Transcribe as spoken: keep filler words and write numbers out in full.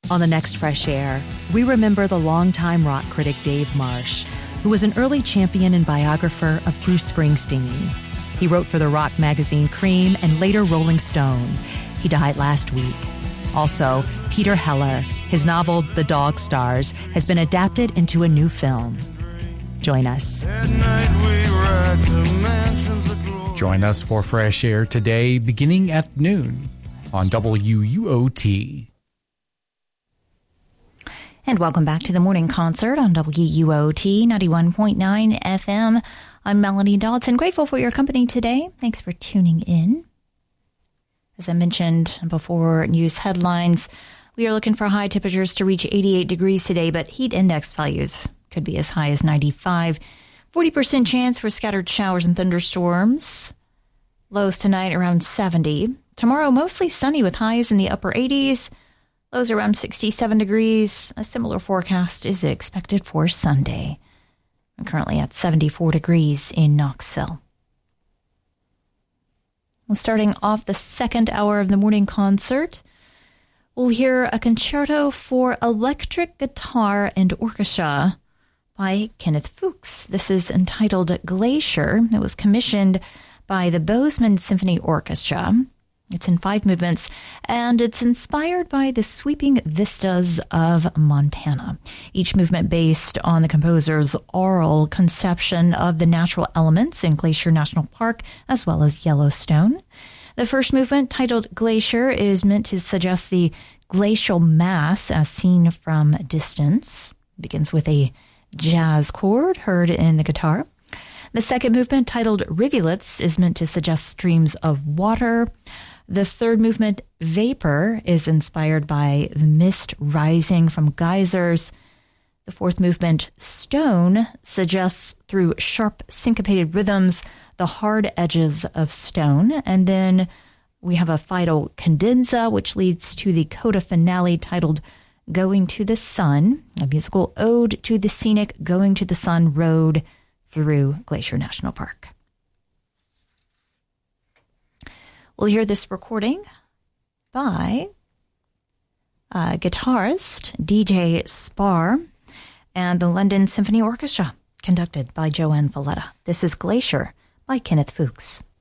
On the next Fresh Air, we remember the longtime rock critic Dave Marsh, who was an early champion and biographer of Bruce Springsteen. He wrote for the rock magazine Cream and later Rolling Stone. He died last week. Also, Peter Heller, his novel The Dog Stars, has been adapted into a new film. Join us. Join us for Fresh Air today, beginning at noon on W U O T. And welcome back to the morning concert on W U O T ninety-one point nine F M. I'm Melanie Dodson. Grateful for your company today. Thanks for tuning in. As I mentioned before news headlines, we are looking for high temperatures to reach eighty-eight degrees today, but heat index values could be as high as ninety-five. forty percent chance for scattered showers and thunderstorms. Lows tonight around seventy. Tomorrow mostly sunny with highs in the upper eighties. Lows around sixty-seven degrees. A similar forecast is expected for Sunday. I'm currently at seventy-four degrees in Knoxville. Well, starting off the second hour of the morning concert, we'll hear a concerto for electric guitar and orchestra by Kenneth Fuchs. This is entitled Glacier. It was commissioned by the Bozeman Symphony Orchestra. It's in five movements, and it's inspired by the sweeping vistas of Montana. Each movement based on the composer's oral conception of the natural elements in Glacier National Park, as well as Yellowstone. The first movement, titled Glacier, is meant to suggest the glacial mass as seen from distance. It begins with a jazz chord heard in the guitar. The second movement, titled Rivulets, is meant to suggest streams of water. The third movement, Vapor, is inspired by the mist rising from geysers. The fourth movement, Stone, suggests through sharp syncopated rhythms the hard edges of stone. And then we have a final cadenza, which leads to the coda finale titled Going to the Sun, a musical ode to the scenic Going to the Sun road through Glacier National Park. We'll hear this recording by uh, guitarist D J Spar and the London Symphony Orchestra, conducted by Joanne Valletta. This is Glacier by Kenneth Fuchs.